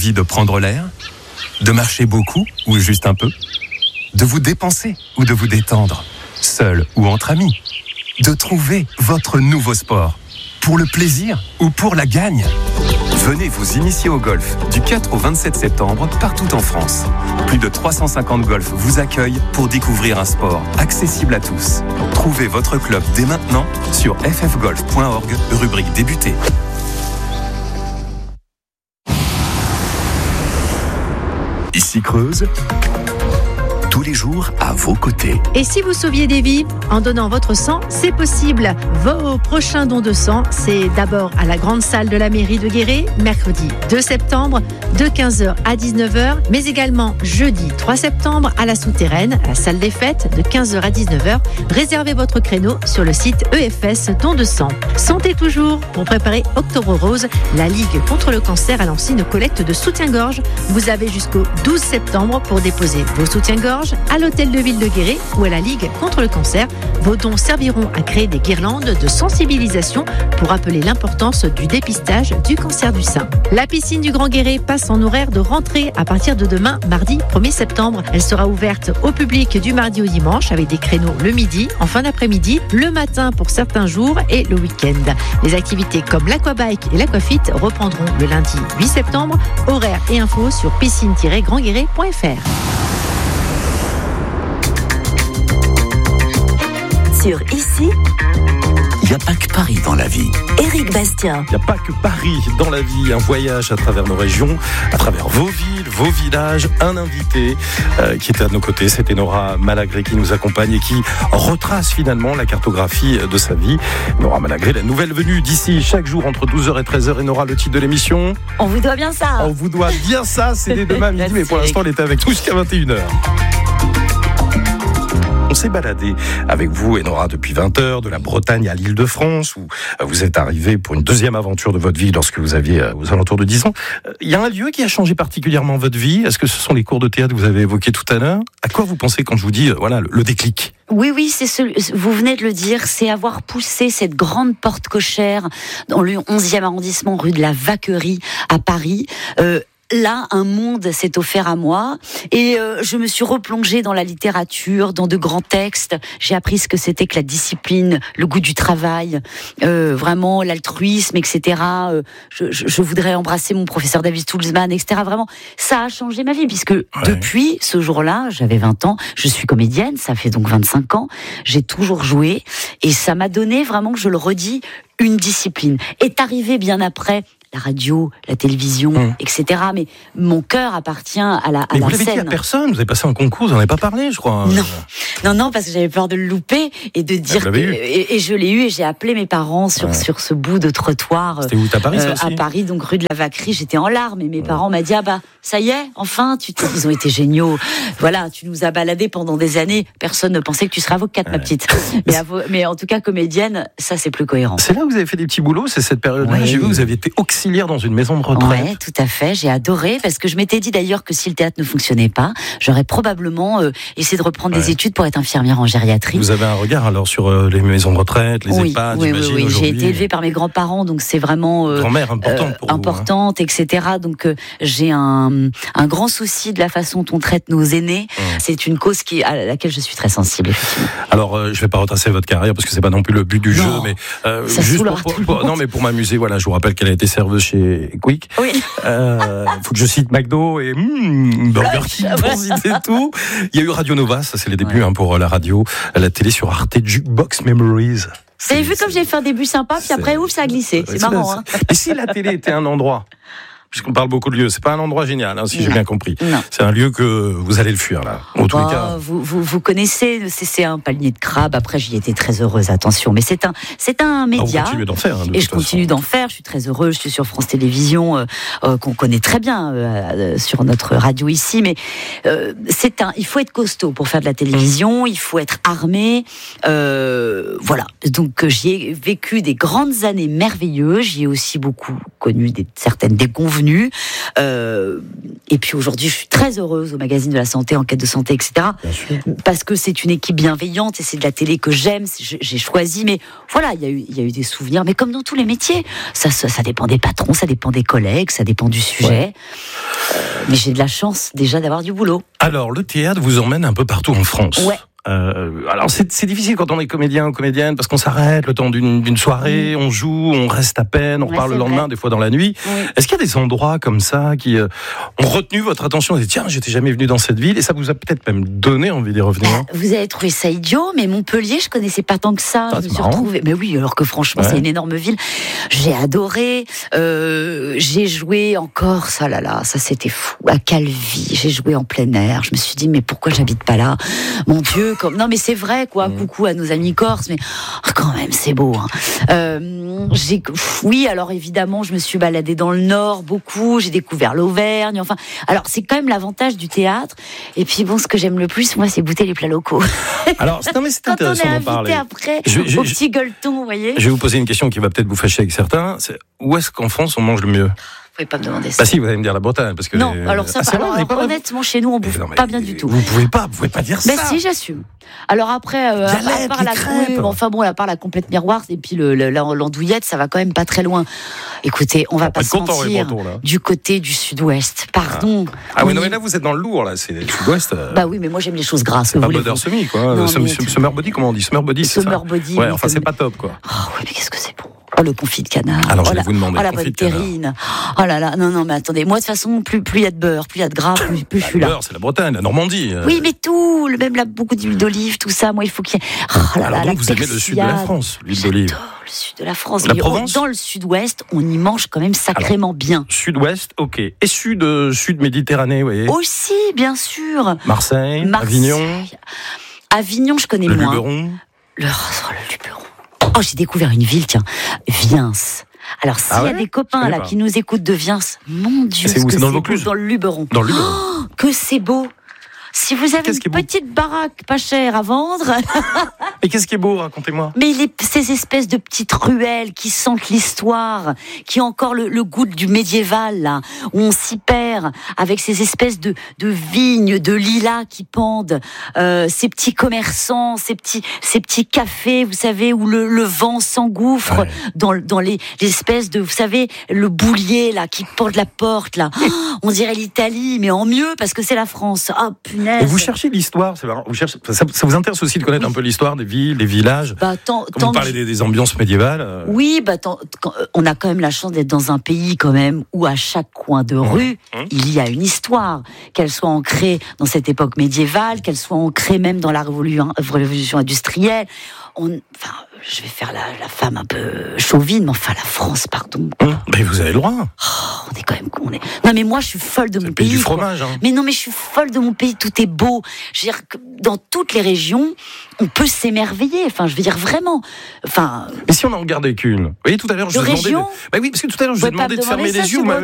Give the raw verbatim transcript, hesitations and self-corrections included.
Envie de prendre l'air? De marcher beaucoup ou juste un peu? De vous dépenser ou de vous détendre? Seul ou entre amis? De trouver votre nouveau sport? Pour le plaisir ou pour la gagne? Venez vous initier au golf du quatre au vingt-sept septembre partout en France. Plus de trois cent cinquante golfs vous accueillent pour découvrir un sport accessible à tous. Trouvez votre club dès maintenant sur f f golf point org, rubrique débuter. Ici Creuse, tous les jours à vos côtés. Et si vous sauviez des vies en donnant votre sang, c'est possible. Vos prochains dons de sang, c'est d'abord à la grande salle de la mairie de Guéret, mercredi deux septembre, de quinze heures à dix-neuf heures, mais également jeudi trois septembre à la souterraine, à la salle des fêtes, de quinze heures à dix-neuf heures. Réservez votre créneau sur le site E F S Don de sang. Santé toujours, pour préparer Octobre Rose, la Ligue contre le cancer a lancé une collecte de soutien-gorge. Vous avez jusqu'au douze septembre pour déposer vos soutiens-gorge à l'hôtel de ville de Guéret ou à la Ligue contre le cancer. Vos dons serviront à créer des guirlandes de sensibilisation pour rappeler l'importance du dépistage du cancer du sein. La piscine du Grand Guéret passe en horaire de rentrée à partir de demain, mardi premier septembre. Elle sera ouverte au public du mardi au dimanche avec des créneaux le midi, en fin d'après-midi, le matin pour certains jours et le week-end. Les activités comme l'aquabike et l'aquafit reprendront le lundi huit septembre. Horaires et infos sur piscine tiret grand guéret point f r. Sur Ici, Il n'y a pas que Paris dans la vie. Éric Bastien. Il n'y a pas que Paris dans la vie, un voyage à travers nos régions, à travers vos villes, vos villages. Un invité euh, qui était à nos côtés, c'était Nora Malagré qui nous accompagne et qui retrace finalement la cartographie de sa vie. Nora Malagré, la nouvelle venue d'ici chaque jour entre douze heures et treize heures. Et Nora, le titre de l'émission? On vous doit bien ça. On vous doit bien ça, c'est dès demain midi, mais pour l'instant, elle était avec nous jusqu'à vingt et une heures. On s'est baladé avec vous, Nora, depuis vingt heures, de la Bretagne à l'Île-de-France, où vous êtes arrivé pour une deuxième aventure de votre vie lorsque vous aviez aux alentours de dix ans. Il y a un lieu qui a changé particulièrement votre vie. Est-ce que ce sont les cours de théâtre que vous avez évoqués tout à l'heure? À quoi vous pensez quand je vous dis, voilà, le déclic? Oui, oui, c'est ce, vous venez de le dire, c'est avoir poussé cette grande porte cochère dans le onzième arrondissement, rue de la Vacquerie, à Paris. Euh, Là, un monde s'est offert à moi et euh, je me suis replongée dans la littérature, dans de grands textes. J'ai appris ce que c'était que la discipline, le goût du travail, euh, vraiment l'altruisme, et cetera. Euh, je, je, je voudrais embrasser mon professeur David Toulzman, et cetera. Vraiment, ça a changé ma vie puisque ouais. Depuis ce jour-là, j'avais vingt ans, je suis comédienne, ça fait donc vingt-cinq ans, j'ai toujours joué et ça m'a donné vraiment, je le redis, une discipline. Est arrivé bien après la radio, la télévision, mmh. et cetera. Mais mon cœur appartient à la, à Mais la vous l'avez scène. dit à personne, vous avez passé un concours, vous n'en avez pas parlé, je crois. Non, non, non, parce que j'avais peur de le louper et de dire que, et, et je l'ai eu et j'ai appelé mes parents sur, ouais. sur ce bout de trottoir. C'était où, à Paris, ça euh, aussi? À Paris, donc rue de la Vacquerie, j'étais en larmes et mes ouais. parents m'ont dit, ah bah, ça y est, enfin, tu t'es... ils ont été géniaux. Voilà, tu nous as baladés pendant des années, personne ne pensait que tu serais avocate, ouais. ma petite. Mais, avo... mais en tout cas, comédienne, ça c'est plus cohérent. C'est là où vous avez fait des petits boulots, c'est cette période-là. Ouais. J'ai vu que vous aviez été auxiliaire dans une maison de retraite. Ouais, tout à fait. J'ai adoré parce que je m'étais dit d'ailleurs que si le théâtre ne fonctionnait pas, j'aurais probablement euh, essayé de reprendre ouais. des études pour être infirmière en gériatrie. Vous avez un regard alors sur euh, les maisons de retraite, les oui, EHPAD, oui, j'imagine, oui, oui. aujourd'hui. J'ai été élevée par mes grands-parents, donc c'est vraiment euh, grand-mère importante pour euh, vous, importante, hein. et cetera. Donc euh, j'ai un un grand souci de la façon dont on traite nos aînés. Mmh. C'est une cause qui à laquelle je suis très sensible. Effectivement. Alors euh, je vais pas retracer votre carrière parce que c'est pas non plus le but du non, jeu, mais euh, ça juste pour, pour, pour non mais pour m'amuser, voilà, je vous rappelle qu'elle a été serveuse chez Quick. Oui. Euh, faut que je cite McDo et mmh, Burger King pour citer tout. Il y a eu Radio Nova, ça c'est les débuts ouais. hein, pour la radio, la télé sur Arte, Jukebox Memories. Vous avez vu comme j'ai fait un début sympa, puis après ouf ça a glissé. C'est, c'est marrant. Hein. Et si la télé était un endroit, puisqu'on parle beaucoup de lieux, c'est pas un endroit génial, hein, si non. j'ai bien compris. Non. C'est un lieu que vous allez le fuir là. En tous bah, les cas. Vous, vous, vous connaissez, c'est, c'est un panier de crabes. Après, j'y étais très heureuse. Attention, mais c'est un, c'est un média. Ah, vous continuez d'en faire. Hein, de et je continue d'en faire. Je suis très heureuse. Je suis sur France Télévisions, euh, euh, qu'on connaît très bien euh, sur notre radio ici. Mais euh, c'est un. Il faut être costaud pour faire de la télévision. Il faut être armé. Euh, voilà. Donc j'y ai vécu des grandes années merveilleuses. J'y ai aussi beaucoup connu des, certaines déconvenues. Euh, et puis aujourd'hui, je suis très heureuse au magazine de la santé, Enquête de santé, et cetera. Parce que c'est une équipe bienveillante et c'est de la télé que j'aime, j'ai choisi. Mais voilà, il y a eu, il y a eu des souvenirs. Mais comme dans tous les métiers, ça, ça, ça dépend des patrons, ça dépend des collègues, ça dépend du sujet. Ouais. mais j'ai de la chance déjà d'avoir du boulot. Alors, le théâtre vous emmène un peu partout en France. Ouais. Euh, alors c'est, c'est difficile quand on est comédien ou comédienne parce qu'on s'arrête le temps d'une, d'une soirée, mmh. on joue, on reste à peine, on ouais, repart le lendemain, vrai. Des fois dans la nuit. Oui. Est-ce qu'il y a des endroits comme ça qui euh, ont retenu votre attention et dit tiens, j'étais jamais venu dans cette ville et ça vous a peut-être même donné envie d'y revenir? Bah, vous avez trouvé ça idiot, mais Montpellier, je connaissais pas tant que ça. Ah, je me suis retrouvée. Mais oui, alors que franchement, ouais. c'est une énorme ville. J'ai adoré. Euh, j'ai joué en Corse. Ah là là, ça c'était fou. À Calvi, j'ai joué en plein air. Je me suis dit mais pourquoi j'habite pas là? Mon Dieu, comme non mais c'est vrai. Quoi, mmh. coucou à nos amis corses, mais oh, quand même c'est beau. Hein. Euh, j'ai, oui, alors évidemment, je me suis baladée dans le Nord beaucoup, j'ai découvert l'Auvergne. Enfin, alors c'est quand même l'avantage du théâtre. Et puis bon, ce que j'aime le plus, moi, c'est goûter les plats locaux. Alors, c'est, non, mais c'est quand intéressant on est d'en parler. Après, je, je, au petit gueuleton, vous voyez. Je vais vous poser une question qui va peut-être vous fâcher avec certains. C'est où est-ce qu'en France on mange le mieux? Vous pouvez pas me demander ça. Bah si, vous allez me dire la Bretagne, parce que non. Les... Alors ça, ah, alors, alors, pas honnêtement, chez nous, on bouffe non, pas bien du tout. Vous pouvez pas, vous pouvez pas dire mais ça. Mais si, j'assume. Alors après, euh, Galette, à part la crêpe, enfin bon, à part la complète miroir et puis le, le, l'andouillette, ça va quand même pas très loin. Écoutez, on va on pas se mentir. Retour, du côté du Sud-Ouest, pardon. Ah, ah oui, non mais là vous êtes dans le lourd là, c'est le Sud-Ouest. Euh... Bah oui, mais moi j'aime les choses grasses. C'est pas Bonheur Semi quoi. Non, Summer, mais... Summer Body, comment on dit? Summer Body, c'est Summer ça. Body. Ouais, enfin c'est pas top quoi. Oh oui, mais qu'est-ce que c'est bon. Oh, le confit de canard. Alors, oh, je vais vous demander. Oh, la bonne terrine. Oh là là. Non, non, mais attendez. Moi, de toute façon, plus, plus il y a de beurre, plus il y a de gras, plus, plus bah, je suis là. Le beurre, c'est la Bretagne, la Normandie. Euh... Oui, mais tout. Même là, beaucoup d'huile d'olive, tout ça. Moi, il faut qu'il y ait. Oh là Alors, là, donc, la vous aimez le sud de la France, l'huile d'olive? J'adore le sud de la France. La mais Provence? Dans le sud-ouest, on y mange quand même sacrément Alors, bien. Sud-ouest, ok. Et sud, euh, sud Méditerranée, vous voyez? Aussi, bien sûr. Marseille, Marseille. Avignon. Avignon, je connais le moins. Luberon. Le, oh, le Luberon. Oh, j'ai découvert une ville, tiens, Viens. Alors, s'il ah ouais y a des copains là pas. qui nous écoutent de Viens, mon Dieu, c'est où? C'est dans le Vaucluse, dans le Luberon. Dans le Luberon. Oh, que c'est beau. Si vous avez qu'est-ce une petite baraque pas chère à vendre. Mais qu'est-ce qui est beau, racontez-moi. Mais les, ces espèces de petites ruelles qui sentent l'histoire, qui ont encore le, le goût du médiéval, là, où on s'y perd, avec ces espèces de, de vignes, de lilas qui pendent, euh, ces petits commerçants, ces petits, ces petits cafés, vous savez, où le, le vent s'engouffre ouais. dans, dans les, les espèces de, vous savez, le boulier, là, qui porte la porte, là. Oh, on dirait l'Italie, mais en mieux, parce que c'est la France. Ah, oh, punaise. Et vous cherchez l'histoire, c'est marrant. Vous cherchez, ça, ça vous intéresse aussi de connaître oui. un peu l'histoire des villes, des villages. Bah, tant, Quand tant vous parlez des, des ambiances médiévales. Euh... Oui, bah, tant, on a quand même la chance d'être dans un pays quand même où à chaque coin de rue mmh. Mmh. il y a une histoire, qu'elle soit ancrée dans cette époque médiévale, qu'elle soit ancrée même dans la révolution, révolution industrielle. On, enfin, je vais faire la, la femme un peu chauvine, mais enfin la France, pardon. Mmh. Ben vous avez le droit. Oh, on est quand même, on est. Non mais moi je suis folle de c'est mon le pays. pays. Du fromage. Hein. Mais non mais je suis folle de mon pays. Tout est beau. Je veux dire que dans toutes les régions, on peut s'émerveiller. Enfin, je veux dire vraiment. Enfin. Mais si on en regardait qu'une. Vous voyez tout à l'heure, je de vous demandais. Région, de... Ben oui, parce que tout à l'heure je vous ai demandé de fermer les yeux.